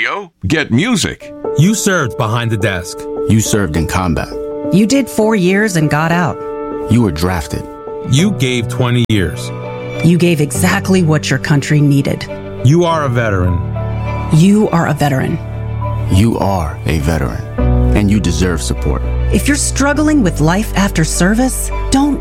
radio, get music. You served behind the desk. You served in combat. You did 4 years and got out. You were drafted. You gave 20 years. You gave exactly what your country needed. You are a veteran. You are a veteran. You are a veteran, and you deserve support. If you're struggling with life after service, don't